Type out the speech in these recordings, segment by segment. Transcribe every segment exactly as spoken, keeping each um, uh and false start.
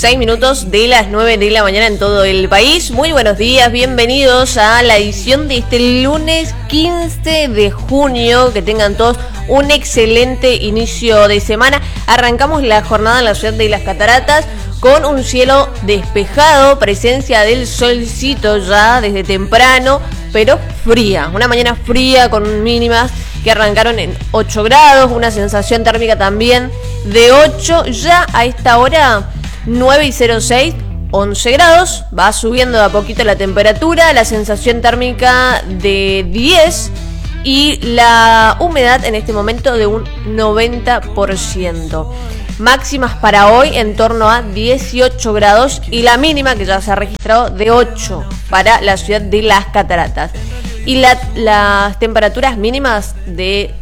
seis minutos de las nueve de la mañana en todo el país. Muy buenos días, bienvenidos a la edición de este lunes quince de junio. Que tengan todos un excelente inicio de semana. Arrancamos la jornada en la ciudad de Las Cataratas con un cielo despejado, presencia del solcito ya desde temprano, pero fría. Una mañana fría con mínimas que arrancaron en ocho grados, una sensación térmica también de ocho, ya a esta hora nueve y cero seis, once grados, va subiendo de a poquito la temperatura, la sensación térmica de diez y la humedad en este momento de un noventa por ciento. Máximas para hoy en torno a dieciocho grados y la mínima que ya se ha registrado de ocho para la ciudad de Las Cataratas. Y la, las temperaturas mínimas de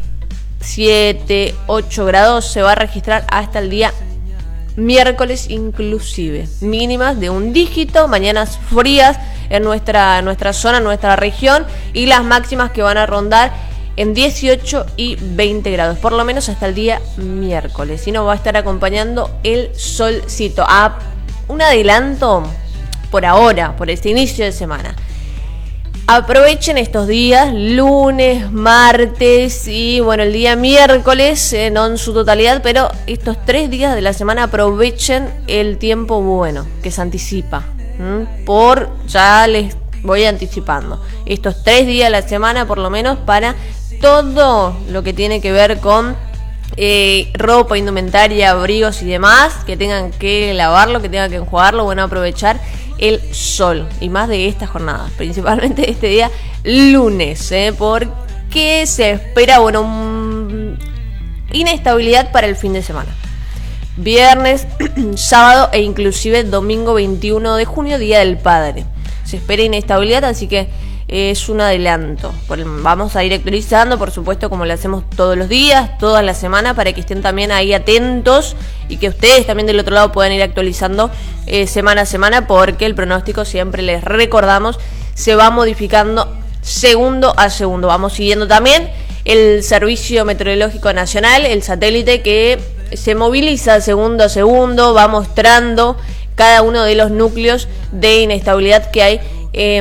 siete, ocho grados se va a registrar hasta el día miércoles inclusive. Mínimas de un dígito, mañanas frías en nuestra, nuestra zona, en nuestra región, y las máximas que van a rondar en dieciocho y veinte grados, por lo menos hasta el día miércoles. Y nos va a estar acompañando el solcito. A un adelanto por ahora, por este inicio de semana. Aprovechen estos días, lunes, martes y bueno, el día miércoles, eh, no en su totalidad, pero estos tres días de la semana aprovechen el tiempo bueno que se anticipa. ¿Mm? Por, ya les voy anticipando, estos tres días de la semana por lo menos para todo lo que tiene que ver con eh, ropa, indumentaria, abrigos y demás, que tengan que lavarlo, que tengan que enjuagarlo, bueno, aprovechar el sol y más de esta jornada, principalmente este día lunes, ¿eh? Porque se espera, bueno, un... inestabilidad para el fin de semana. Viernes, sábado e inclusive domingo veintiuno de junio, Día del Padre. Se espera inestabilidad, así que es un adelanto. Vamos a ir actualizando, por supuesto, como lo hacemos todos los días, toda la semana, para que estén también ahí atentos y que ustedes también del otro lado puedan ir actualizando eh, semana a semana, porque el pronóstico, siempre les recordamos, se va modificando segundo a segundo. Vamos siguiendo también el Servicio Meteorológico Nacional, el satélite que se moviliza segundo a segundo, va mostrando cada uno de los núcleos de inestabilidad que hay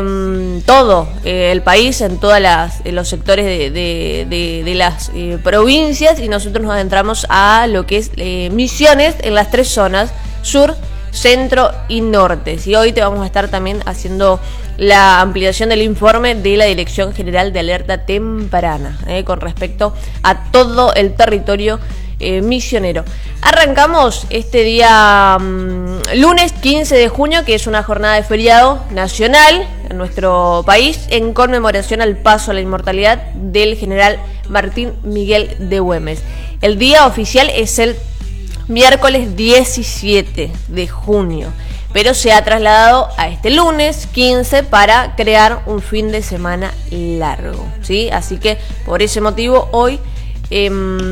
en todo eh, el país, en todos los sectores de, de, de, de las eh, provincias, y nosotros nos adentramos a lo que es eh, Misiones en las tres zonas, sur, centro y norte. Y hoy te vamos a estar también haciendo la ampliación del informe de la Dirección General de Alerta Temprana eh, con respecto a todo el territorio Eh, misionero. Arrancamos este día um, lunes quince de junio, que es una jornada de feriado nacional en nuestro país, en conmemoración al paso a la inmortalidad del general Martín Miguel de Güemes. El día oficial es el miércoles diecisiete de junio, pero se ha trasladado a este lunes quince para crear un fin de semana largo, ¿sí? Así que por ese motivo hoy Eh,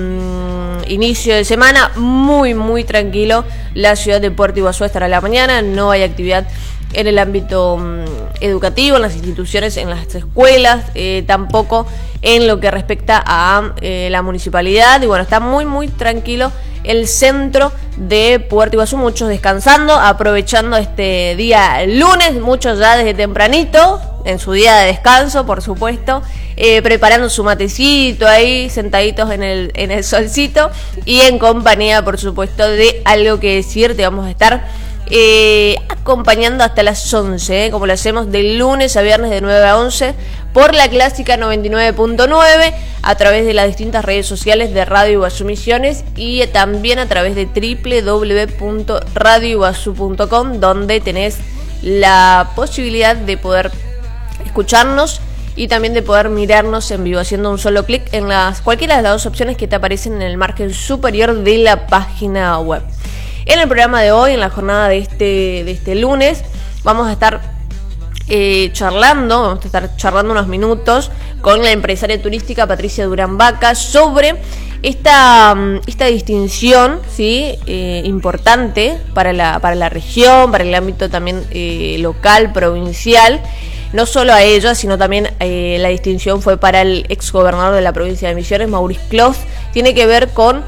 inicio de semana muy muy tranquilo. La ciudad de Puerto Iguazú estará a la mañana, no hay actividad en el ámbito um, educativo, en las instituciones, en las escuelas, eh, tampoco en lo que respecta a eh, la municipalidad, y bueno, está muy muy tranquilo el centro de Puerto Iguazú, muchos descansando, aprovechando este día lunes, muchos ya desde tempranito, en su día de descanso, por supuesto, eh, preparando su matecito ahí, sentaditos en el, en el solcito, y en compañía, por supuesto, de Algo que Decir. Te vamos a estar eh, acompañando hasta las once, eh, como lo hacemos de lunes a viernes de nueve a once, por la clásica noventa y nueve punto nueve, a través de las distintas redes sociales de Radio Iguazú Misiones, y también a través de doble u doble u doble u punto radio iguazú punto com, donde tenés la posibilidad de poder escucharnos y también de poder mirarnos en vivo haciendo un solo clic en las cualquiera de las dos opciones que te aparecen en el margen superior de la página web. En el programa de hoy, en la jornada de este, de este lunes, vamos a estar eh, charlando, vamos a estar charlando unos minutos con la empresaria turística Patricia Durán Vaca sobre esta, esta distinción, ¿sí? eh, importante para la, para la región, para el ámbito también eh, local, provincial. No solo a ella, sino también eh, la distinción fue para el exgobernador de la provincia de Misiones, Maurice Clos. Tiene que ver con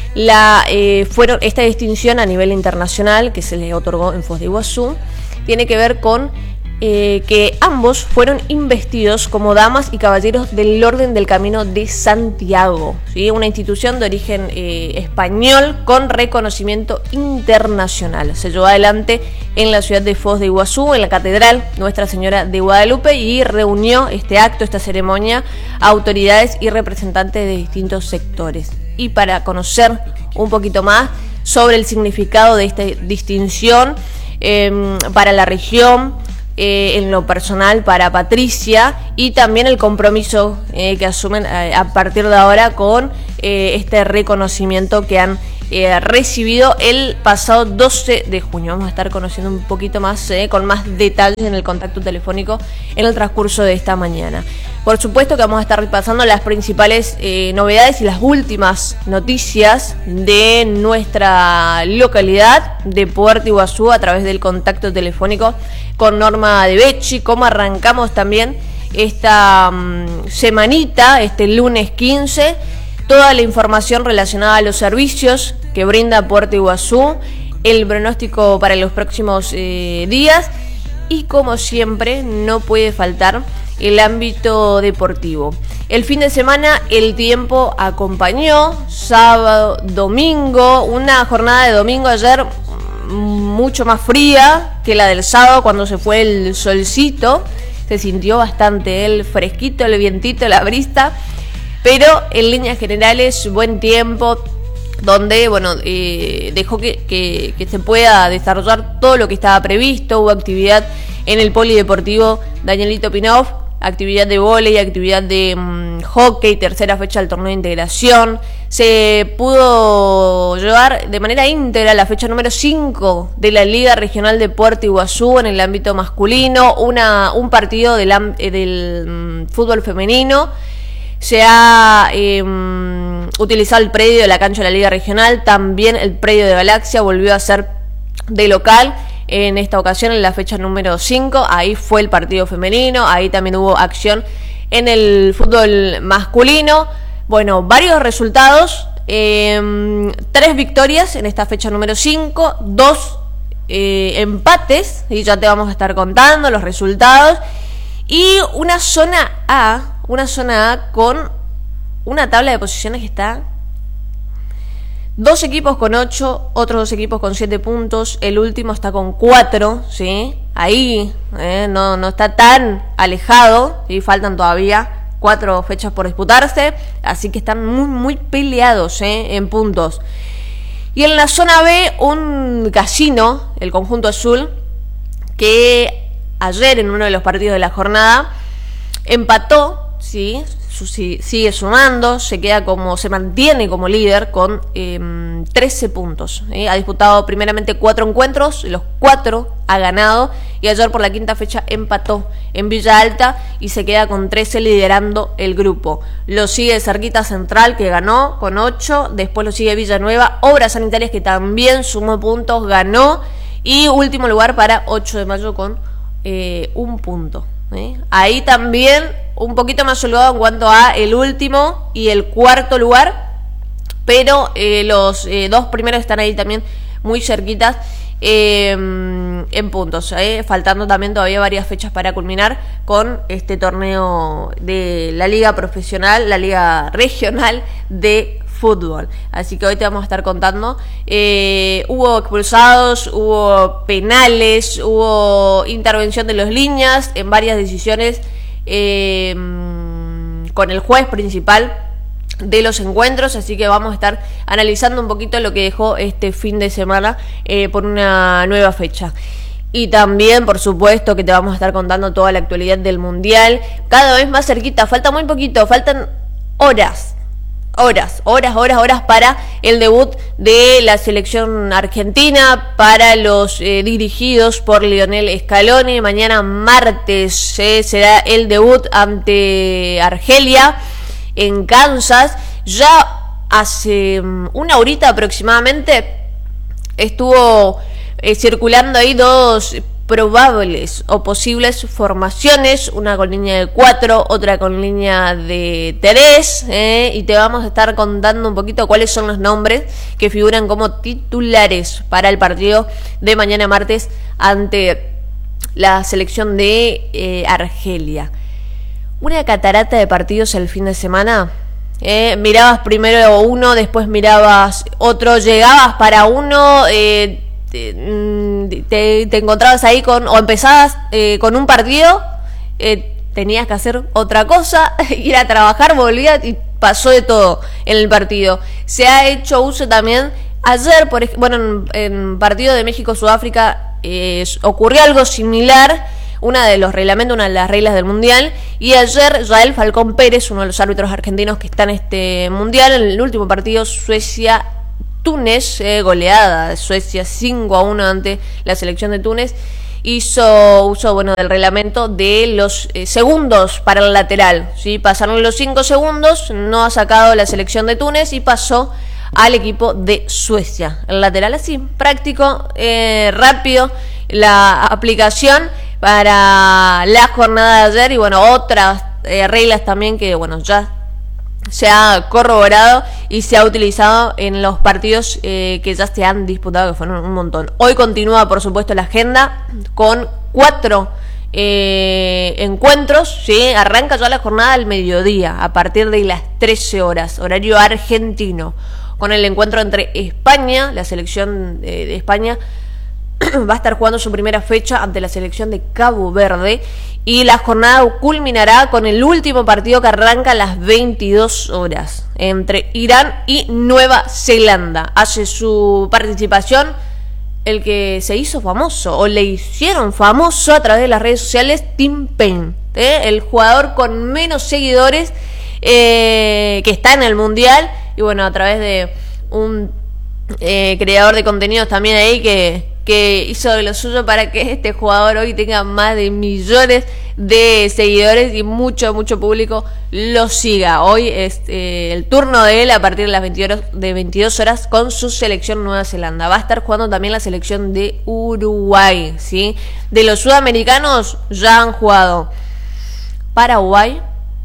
La, eh, fueron, esta distinción a nivel internacional que se le otorgó en Foz de Iguazú tiene que ver con eh, que ambos fueron investidos como damas y caballeros del Orden del Camino de Santiago, ¿sí? Una institución de origen eh, español con reconocimiento internacional. Se llevó adelante en la ciudad de Foz de Iguazú, en la Catedral Nuestra Señora de Guadalupe, y reunió este acto, esta ceremonia, a autoridades y representantes de distintos sectores. Y para conocer un poquito más sobre el significado de esta distinción eh, para la región, eh, en lo personal para Patricia, y también el compromiso eh, que asumen eh, a partir de ahora con eh, este reconocimiento que han eh, recibido el pasado doce de junio. Vamos a estar conociendo un poquito más, eh, con más detalles en el contacto telefónico en el transcurso de esta mañana. Por supuesto que vamos a estar repasando las principales eh, novedades y las últimas noticias de nuestra localidad de Puerto Iguazú a través del contacto telefónico con Norma de Becci. Cómo arrancamos también esta um, semanita, este lunes quince, toda la información relacionada a los servicios que brinda Puerto Iguazú, el pronóstico para los próximos eh, días y, como siempre, no puede faltar el ámbito deportivo. El fin de semana el tiempo acompañó, sábado, domingo, una jornada de domingo ayer mucho más fría que la del sábado cuando se fue el solcito. Se sintió bastante el fresquito, el vientito, la brisa, pero en líneas generales buen tiempo, donde bueno eh, dejó que, que, que se pueda desarrollar todo lo que estaba previsto. Hubo actividad en el polideportivo Danielito Pinov, actividad de vóley, actividad de um, hockey, tercera fecha del torneo de integración. Se pudo llevar de manera íntegra la fecha número cinco de la Liga Regional de Puerto Iguazú en el ámbito masculino, una, un partido del, del um, fútbol femenino. Se ha eh, utilizado el predio de la cancha de la Liga Regional, también el predio de Galaxia volvió a ser de local. En esta ocasión, en la fecha número cinco, ahí fue el partido femenino, ahí también hubo acción en el fútbol masculino. Bueno, varios resultados, eh, tres victorias en esta fecha número cinco, dos eh, empates, y ya te vamos a estar contando los resultados, y una zona A, una zona A con una tabla de posiciones que está... Dos equipos con ocho, otros dos equipos con siete puntos, el último está con cuatro, ¿sí? Ahí eh, no, no está tan alejado, ¿sí? Faltan todavía cuatro fechas por disputarse, así que están muy, muy peleados ¿eh? en puntos. Y en la zona B, un casino, el conjunto azul, que ayer en uno de los partidos de la jornada empató, ¿sí? Sigue sumando, se queda como, se mantiene como líder con eh, trece puntos. ¿eh? Ha disputado primeramente cuatro encuentros, los cuatro ha ganado, y ayer por la quinta fecha empató en Villa Alta y se queda con trece liderando el grupo. Lo sigue Cerquita Central, que ganó con ocho, después lo sigue Villanueva, Obras Sanitarias, que también sumó puntos, ganó, y último lugar para ocho de mayo con eh, un punto. ¿eh? Ahí también un poquito más holgado en cuanto a el último y el cuarto lugar, pero eh, los eh, dos primeros están ahí también muy cerquitas eh, en puntos, eh, faltando también todavía varias fechas para culminar con este torneo de la Liga Profesional, la Liga Regional de Fútbol. Así que hoy te vamos a estar contando. Eh, hubo expulsados, hubo penales, hubo intervención de los líneas en varias decisiones eh, con el juez principal de los encuentros, así que vamos a estar analizando un poquito lo que dejó este fin de semana eh, por una nueva fecha. Y también, por supuesto, que te vamos a estar contando toda la actualidad del Mundial, cada vez más cerquita, falta muy poquito, faltan horas. Horas, horas, horas, horas para el debut de la selección argentina, para los eh, dirigidos por Lionel Scaloni. Mañana martes eh, será el debut ante Argelia en Kansas. Ya hace una horita aproximadamente estuvo eh, circulando ahí dos probables o posibles formaciones, una con línea de cuatro, otra con línea de tres, eh, y te vamos a estar contando un poquito cuáles son los nombres que figuran como titulares para el partido de mañana martes ante la selección de eh, Argelia. Una catarata de partidos el fin de semana. Eh, mirabas primero uno, después mirabas otro, llegabas para uno, eh, te, te, te encontrabas ahí con, o empezabas eh, con un partido, eh, tenías que hacer otra cosa, ir a trabajar, volvías y pasó de todo en el partido. Se ha hecho uso también, ayer, por ejemplo, bueno, en, en partido de México-Sudáfrica eh, ocurrió algo similar, una de los reglamentos, una de las reglas del Mundial, y ayer Yael Falcón Pérez, uno de los árbitros argentinos que está en este Mundial, en el último partido Suecia-Túnez, eh, goleada de Suecia cinco a uno ante la selección de Túnez, hizo uso, bueno, del reglamento de los eh, segundos para el lateral, ¿sí? Pasaron los cinco segundos, no ha sacado la selección de Túnez y pasó al equipo de Suecia. El lateral así, práctico, eh, rápido, la aplicación para la jornada de ayer y bueno, otras eh, reglas también que bueno, ya se ha corroborado y se ha utilizado en los partidos eh, que ya se han disputado, que fueron un montón. Hoy continúa, por supuesto, la agenda con cuatro eh, encuentros, ¿sí? Arranca ya la jornada al mediodía, a partir de las trece horas, horario argentino, con el encuentro entre España, la selección de, de España, va a estar jugando su primera fecha ante la selección de Cabo Verde y la jornada culminará con el último partido que arranca a las veintidós horas entre Irán y Nueva Zelanda. Hace su participación el que se hizo famoso o le hicieron famoso a través de las redes sociales, Tim Payne, ¿eh? El jugador con menos seguidores eh, que está en el Mundial y bueno, a través de un eh, creador de contenidos también ahí que que hizo de lo suyo para que este jugador hoy tenga más de millones de seguidores y mucho, mucho público lo siga. Hoy es eh, el turno de él a partir de las veintidós horas con su selección Nueva Zelanda. Va a estar jugando también la selección de Uruguay, ¿sí? De los sudamericanos ya han jugado Paraguay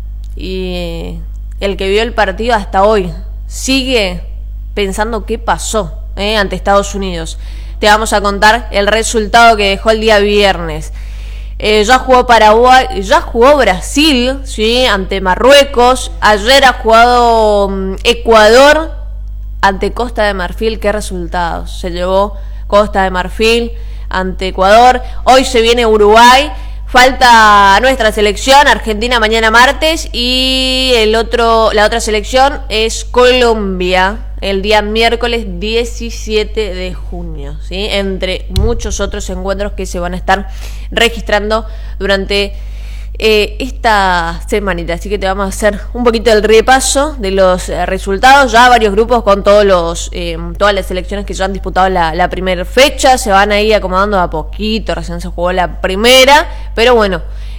y el que vio el partido hasta hoy sigue pensando qué pasó eh, ante Estados Unidos. Te vamos a contar el resultado que dejó el día viernes. Eh, ya jugó Paraguay, ya jugó Brasil, ¿sí? Ante Marruecos. Ayer ha jugado um, Ecuador ante Costa de Marfil. ¿Qué resultados? Se llevó Costa de Marfil ante Ecuador. Hoy se viene Uruguay. Falta nuestra selección, Argentina mañana martes, y el otro, la otra selección es Colombia, el día miércoles diecisiete de junio, ¿sí? Entre muchos otros encuentros que se van a estar registrando durante eh, esta semanita. Así que te vamos a hacer un poquito el repaso de los eh, resultados. Ya varios grupos con todos los eh, todas las selecciones que ya han disputado la, la primera fecha. Se van a ir acomodando a poquito. Recién se jugó la primera, pero bueno,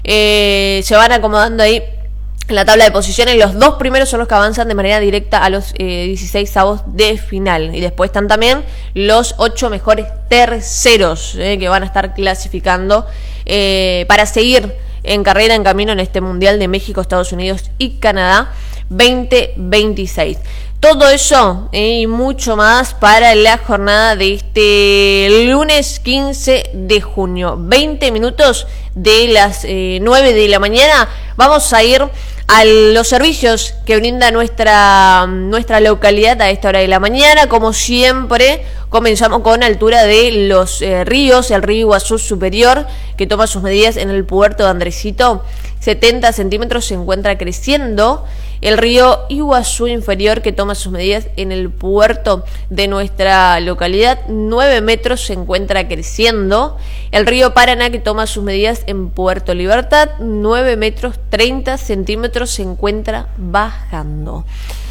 eh, se van acomodando ahí en la tabla de posiciones. Los dos primeros son los que avanzan de manera directa a los eh, dieciséis avos de final. Y después están también los ocho mejores terceros eh, que van a estar clasificando eh, para seguir en carrera, en camino en este Mundial de México, Estados Unidos y Canadá veinte veintiséis. Todo eso eh, y mucho más para la jornada de este lunes quince de junio. veinte minutos de las eh, nueve de la mañana. Vamos a ir a los servicios que brinda nuestra, nuestra localidad a esta hora de la mañana. Como siempre, comenzamos con altura de los eh, ríos. El río Iguazú Superior, que toma sus medidas en el puerto de Andresito, setenta centímetros, se encuentra creciendo. El río Iguazú Inferior, que toma sus medidas en el puerto de nuestra localidad, nueve metros, se encuentra creciendo. El río Paraná, que toma sus medidas en Puerto Libertad, nueve metros, treinta centímetros, se encuentra bajando.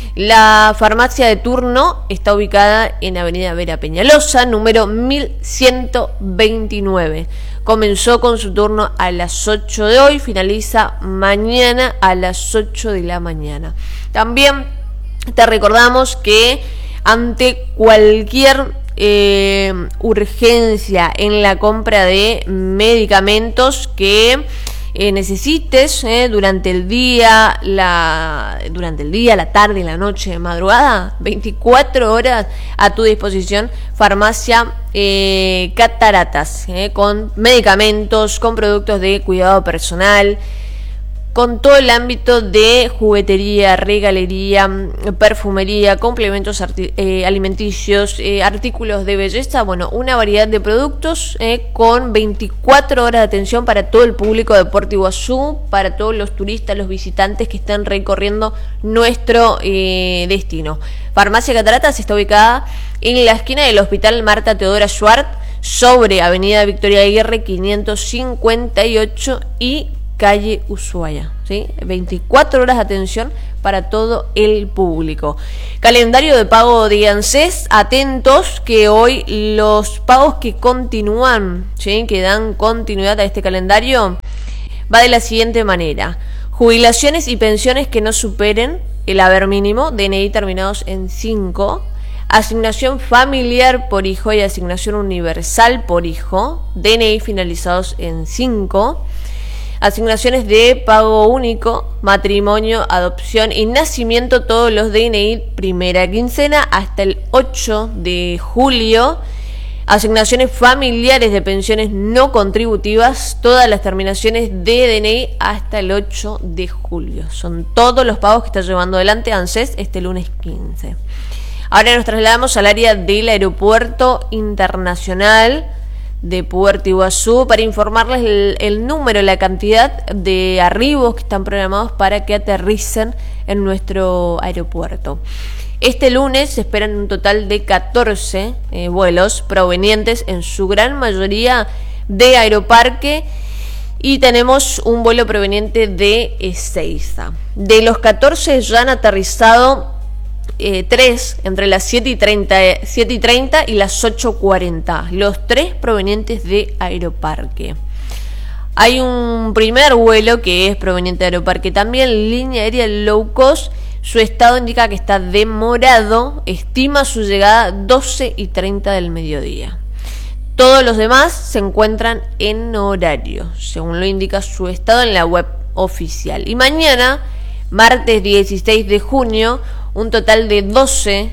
La farmacia de turno está ubicada en Avenida Vera Peñalosa, número mil ciento veintinueve. Comenzó con su turno a las ocho de hoy, finaliza mañana a las ocho de la mañana. También te recordamos que ante cualquier eh, urgencia en la compra de medicamentos que eh, necesites eh, durante el día, la durante el día, la tarde, la noche, madrugada, veinticuatro horas a tu disposición. Farmacia eh, Cataratas, eh, con medicamentos, con productos de cuidado personal, con todo el ámbito de juguetería, regalería, perfumería, complementos arti- eh, alimenticios, eh, artículos de belleza, bueno, una variedad de productos eh, con veinticuatro horas de atención para todo el público de Puerto Iguazú, para todos los turistas, los visitantes que están recorriendo nuestro eh, destino. Farmacia Cataratas está ubicada en la esquina del Hospital Marta Teodora Schwartz, sobre Avenida Victoria Aguirre quinientos cincuenta y ocho y calle Ushuaia, ¿sí? veinticuatro horas de atención para todo el público. Calendario de pago de ANSES, atentos que hoy los pagos que continúan, ¿sí? que dan continuidad a este calendario, va de la siguiente manera: jubilaciones y pensiones que no superen el haber mínimo, D N I terminados en cinco, asignación familiar por hijo y asignación universal por hijo, D N I finalizados en cinco, asignaciones de pago único, matrimonio, adopción y nacimiento, todos los D N I primera quincena hasta el ocho de julio. Asignaciones familiares de pensiones no contributivas, todas las terminaciones de D N I hasta el ocho de julio. Son todos los pagos que está llevando adelante ANSES este lunes quince. Ahora nos trasladamos al área del Aeropuerto Internacional de Puerto Iguazú para informarles el, el número, la cantidad de arribos que están programados para que aterricen en nuestro aeropuerto. Este lunes se esperan un total de catorce eh, vuelos provenientes en su gran mayoría de Aeroparque, y tenemos un vuelo proveniente de Ezeiza. De los catorce ya han aterrizado Eh, tres entre las siete y treinta y las ocho cuarenta, los tres provenientes de Aeroparque. Hay un primer vuelo que es proveniente de Aeroparque también, línea aérea low cost. Su estado indica que está demorado, estima su llegada doce y treinta del mediodía. Todos los demás se encuentran en horario, según lo indica su estado en la web oficial. Y mañana, martes dieciséis de junio, un total de doce,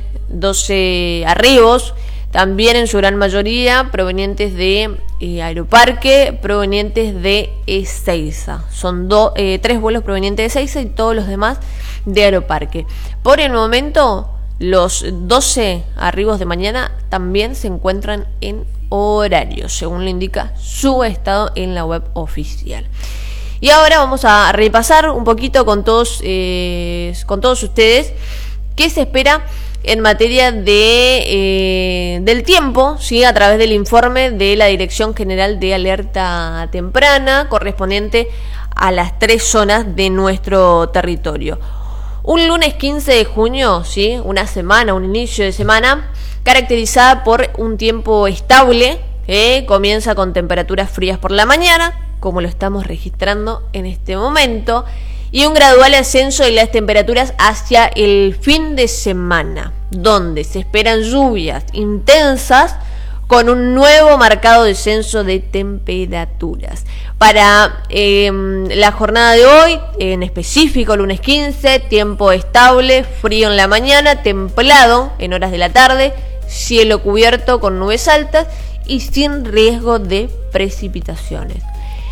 doce arribos, también en su gran mayoría provenientes de eh, Aeroparque, provenientes de Ezeiza. Son do, eh, tres vuelos provenientes de Ezeiza y todos los demás de Aeroparque. Por el momento, los doce arribos de mañana también se encuentran en horario, según lo indica su estado en la web oficial. Y ahora vamos a repasar un poquito con todos, eh, con todos ustedes qué se espera en materia de eh, del tiempo, ¿sí? A través del informe de la Dirección General de Alerta Temprana, correspondiente a las tres zonas de nuestro territorio. Un lunes quince de junio, ¿sí? Una semana, un inicio de semana, caracterizada por un tiempo estable, ¿eh? Comienza con temperaturas frías por la mañana, como lo estamos registrando en este momento, y un gradual ascenso de las temperaturas hacia el fin de semana, donde se esperan lluvias intensas con un nuevo marcado descenso de temperaturas. Para eh, la jornada de hoy, en específico lunes quince, tiempo estable, frío en la mañana, templado en horas de la tarde, cielo cubierto con nubes altas y sin riesgo de precipitaciones.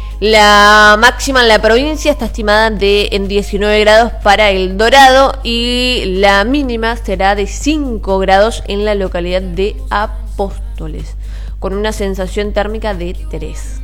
La máxima en la provincia está estimada de en diecinueve grados para El Dorado y la mínima será de cinco grados en la localidad de Apóstoles, con una sensación térmica de tres.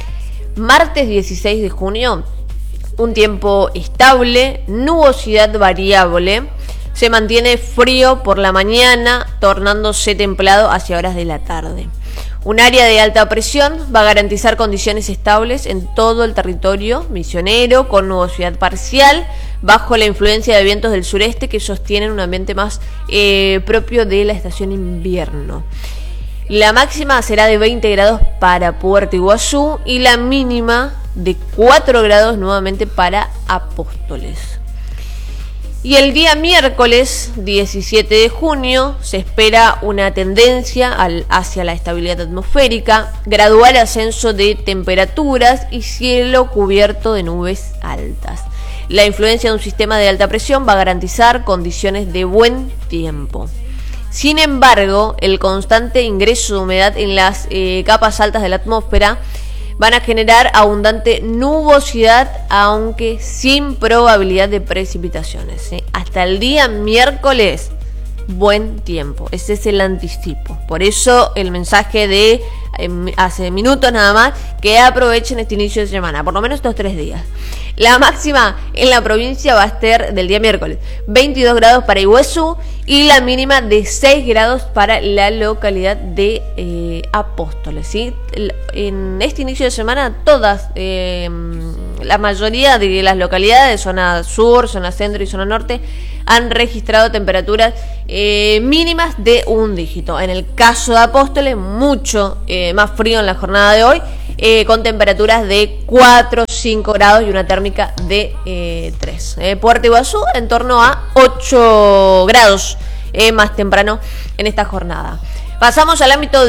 Martes dieciséis de junio, un tiempo estable, nubosidad variable, se mantiene frío por la mañana, tornándose templado hacia horas de la tarde. Un área de alta presión va a garantizar condiciones estables en todo el territorio misionero, con nubosidad parcial, bajo la influencia de vientos del sureste que sostienen un ambiente más eh, propio de la estación invierno. La máxima será de veinte grados para Puerto Iguazú y la mínima de cuatro grados nuevamente para Apóstoles. Y el día miércoles diecisiete de junio se espera una tendencia al, hacia la estabilidad atmosférica, gradual ascenso de temperaturas y cielo cubierto de nubes altas. La influencia de un sistema de alta presión va a garantizar condiciones de buen tiempo. Sin embargo, el constante ingreso de humedad en las eh, capas altas de la atmósfera van a generar abundante nubosidad, aunque sin probabilidad de precipitaciones. ¿eh? Hasta el día miércoles, buen tiempo. Ese es el anticipo. Por eso el mensaje de eh, hace minutos nada más, que aprovechen este inicio de semana, por lo menos estos tres días. La máxima en la provincia va a estar del día miércoles, veintidós grados para Iguazú y la mínima de seis grados para la localidad de eh, Apóstoles. ¿sí? En este inicio de semana, todas, eh, la mayoría de las localidades, zona sur, zona centro y zona norte, han registrado temperaturas eh, mínimas de un dígito. En el caso de Apóstoles, mucho eh, más frío en la jornada de hoy, eh, con temperaturas de cuatro, cinco grados y una térmica de eh, tres. Eh, Puerto Iguazú en torno a ocho grados eh, más temprano en esta jornada. Pasamos al ámbito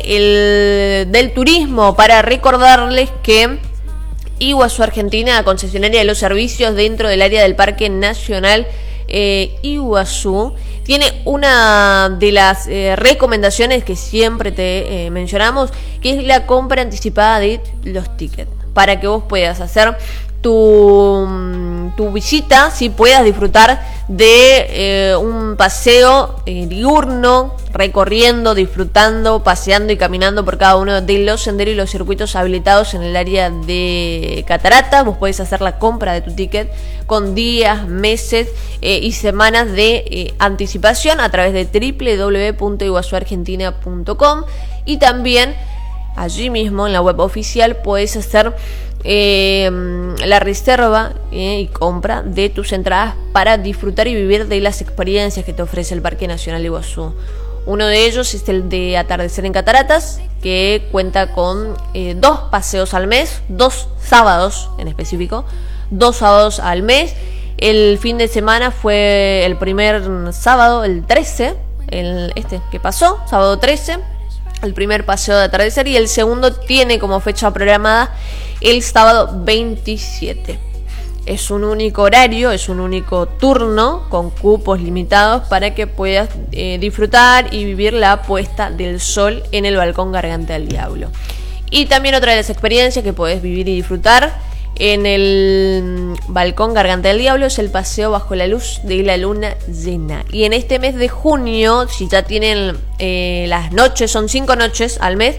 de el, del turismo para recordarles que Iguazú Argentina, concesionaria de los servicios dentro del área del Parque Nacional eh, Iguazú, tiene una de las eh, recomendaciones que siempre te eh, mencionamos, que es la compra anticipada de los tickets, para que vos puedas hacer tu, tu visita, si puedas disfrutar de eh, un paseo eh, diurno, recorriendo, disfrutando, paseando y caminando por cada uno de los senderos y los circuitos habilitados en el área de Catarata. Vos podés hacer la compra de tu ticket con días, meses eh, y semanas de eh, anticipación a través de doble u doble u doble u punto iguazú argentina punto com, y también allí mismo en la web oficial puedes hacer eh, la reserva eh, y compra de tus entradas para disfrutar y vivir de las experiencias que te ofrece el Parque Nacional Iguazú. Uno de ellos es el de Atardecer en Cataratas, que cuenta con eh, dos paseos al mes, dos sábados en específico, dos sábados al mes. El fin de semana fue el primer sábado, el trece, el, este que pasó, sábado trece, el primer paseo de atardecer, y el segundo tiene como fecha programada el sábado veintisiete. Es un único horario, es un único turno con cupos limitados para que puedas eh, disfrutar y vivir la puesta del sol en el balcón Garganta del Diablo. Y también otra de las experiencias que podés vivir y disfrutar en el balcón Garganta del Diablo es el paseo bajo la luz de la luna llena. Y en este mes de junio, si ya tienen eh, las noches, son cinco noches al mes,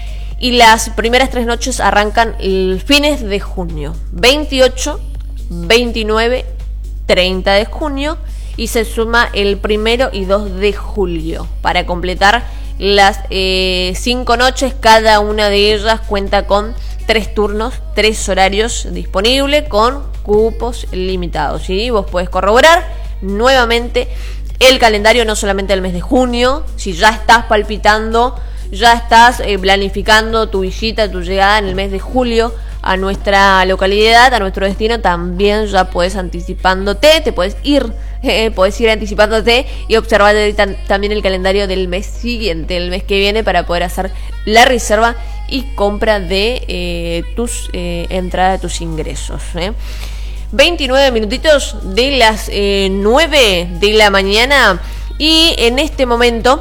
y las primeras tres noches arrancan el fines de junio, veintiocho, veintinueve, treinta de junio, y se suma el primero y dos de julio para completar las eh, cinco noches. Cada una de ellas cuenta con tres turnos, tres horarios disponibles con cupos limitados. Y vos podés corroborar nuevamente el calendario, no solamente del mes de junio, si ya estás palpitando, ya estás eh, planificando tu visita, tu llegada en el mes de julio a nuestra localidad, a nuestro destino, también ya puedes anticipándote, te puedes ir, eh, puedes ir anticipándote y observar también el calendario del mes siguiente, el mes que viene, para poder hacer la reserva y compra de eh, tus eh, entradas, de tus ingresos. ¿eh? veintinueve minutitos de las eh, nueve de la mañana, y en este momento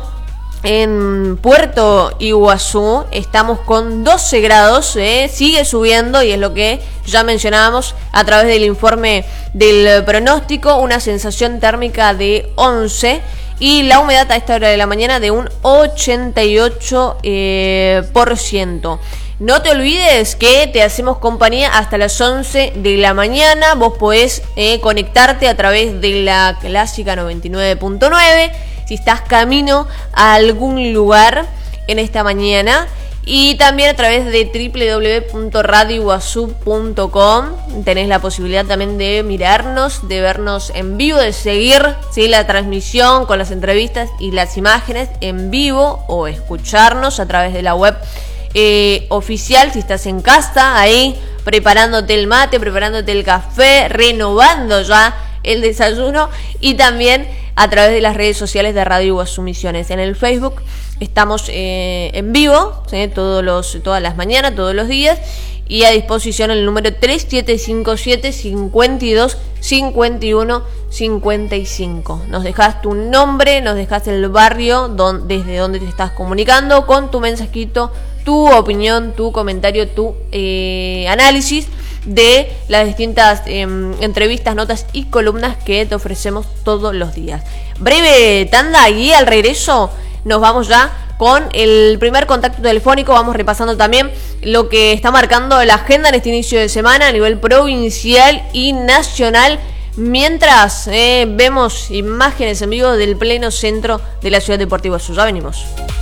en Puerto Iguazú estamos con doce grados, ¿eh? sigue subiendo, y es lo que ya mencionábamos a través del informe del pronóstico, una sensación térmica de once y la humedad a esta hora de la mañana de un ochenta y ocho por ciento. No te olvides que te hacemos compañía hasta las once de la mañana. Vos podés eh, conectarte a través de la clásica noventa y nueve punto nueve si estás camino a algún lugar en esta mañana, y también a través de doble u doble u doble u punto radio iguazú punto com tenés la posibilidad también de mirarnos, de vernos en vivo, de seguir ¿sí? la transmisión con las entrevistas y las imágenes en vivo, o escucharnos a través de la web eh, oficial si estás en casa, ahí preparándote el mate, preparándote el café, renovando ya el desayuno, y también a través de las redes sociales de Radio Iguazú Misiones. En el Facebook estamos eh, en vivo, ¿sí? todos los, todas las mañanas, todos los días, y a disposición el número tres siete cinco siete, cinco dos, cinco uno, cinco cinco. Nos dejas tu nombre, nos dejas el barrio don, desde donde te estás comunicando, con tu mensajito, tu opinión, tu comentario, tu eh, análisis de las distintas eh, entrevistas, notas y columnas que te ofrecemos todos los días. Breve tanda, y al regreso nos vamos ya con el primer contacto telefónico. Vamos repasando también lo que está marcando la agenda en este inicio de semana a nivel provincial y nacional, mientras eh, vemos imágenes en vivo del pleno centro de la ciudad deportiva Iguazú. Ya venimos.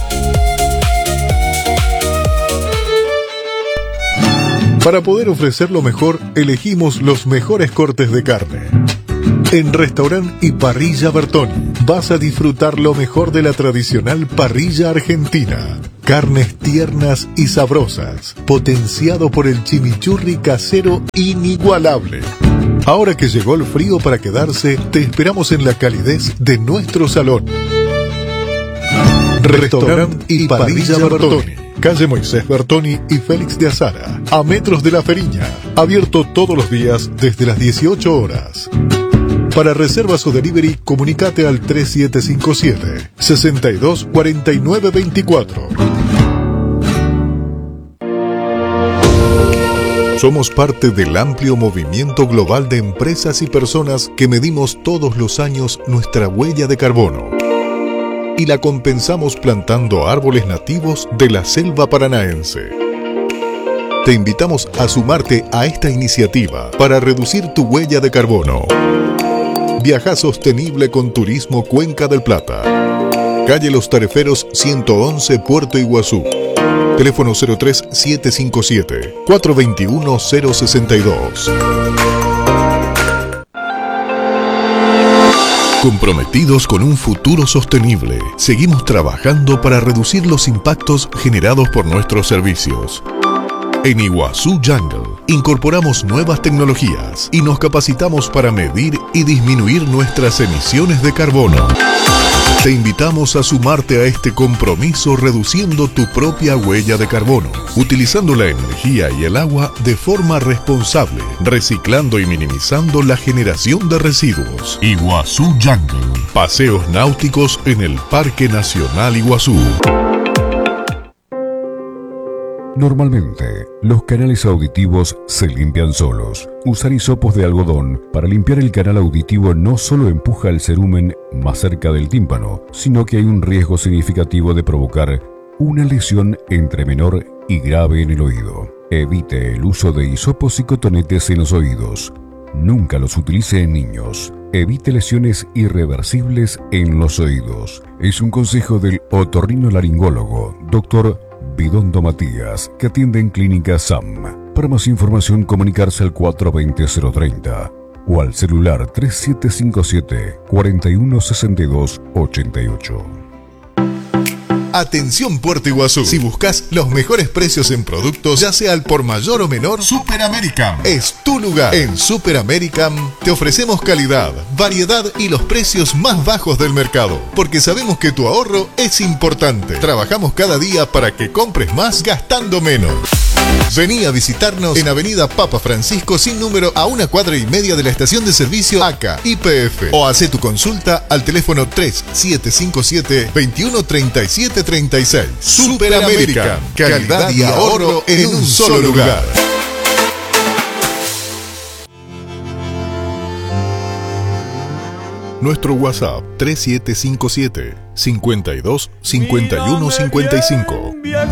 Para poder ofrecer lo mejor, elegimos los mejores cortes de carne. En Restaurante y Parrilla Bertoni vas a disfrutar lo mejor de la tradicional parrilla argentina. Carnes tiernas y sabrosas, potenciado por el chimichurri casero inigualable. Ahora que llegó el frío para quedarse, te esperamos en la calidez de nuestro salón. Restaurante y Parrilla Bertoni, calle Moisés Bertoni y Félix de Azara, a metros de La Feriña, abierto todos los días desde las dieciocho horas. Para reservas o delivery, comunicate al tres siete cinco siete, seis dos cuatro nueve dos cuatro. Somos parte del amplio movimiento global de empresas y personas que medimos todos los años nuestra huella de carbono y la compensamos plantando árboles nativos de la selva paranaense. Te invitamos a sumarte a esta iniciativa para reducir tu huella de carbono. Viaja sostenible con Turismo Cuenca del Plata. Calle Los Tareferos ciento once, Puerto Iguazú. Teléfono cero tres siete cinco siete, cuatro dos uno, cero seis dos. Comprometidos con un futuro sostenible, seguimos trabajando para reducir los impactos generados por nuestros servicios. En Iguazú Jungle incorporamos nuevas tecnologías y nos capacitamos para medir y disminuir nuestras emisiones de carbono. Te invitamos a sumarte a este compromiso reduciendo tu propia huella de carbono, utilizando la energía y el agua de forma responsable, reciclando y minimizando la generación de residuos. Iguazú Jungle, paseos náuticos en el Parque Nacional Iguazú. Normalmente, los canales auditivos se limpian solos. Usar hisopos de algodón para limpiar el canal auditivo no solo empuja el cerumen más cerca del tímpano, sino que hay un riesgo significativo de provocar una lesión entre menor y grave en el oído. Evite el uso de hisopos y cotonetes en los oídos. Nunca los utilice en niños. Evite lesiones irreversibles en los oídos. Es un consejo del otorrinolaringólogo, doctor Bidondo Matías, que atiende en Clínica S A M. Para más información, comunicarse al cuatro dos cero, cero tres cero o al celular tres siete cinco siete, cuatro uno seis dos, ocho ocho. Atención Puerto Iguazú, si buscas los mejores precios en productos, ya sea al por mayor o menor, Super American es tu lugar. En Super American te ofrecemos calidad, variedad y los precios más bajos del mercado, porque sabemos que tu ahorro es importante. Trabajamos cada día para que compres más gastando menos. Vení a visitarnos en Avenida Papa Francisco sin número, a una cuadra y media de la estación de servicio A C A Y P F, o hacé tu consulta al teléfono tres siete cinco siete, veintiuno treinta y siete treinta y seis. Super American, calidad y ahorro en un solo lugar. Nuestro WhatsApp tres siete cinco siete, cincuenta y dos, cincuenta y uno, cincuenta y cinco.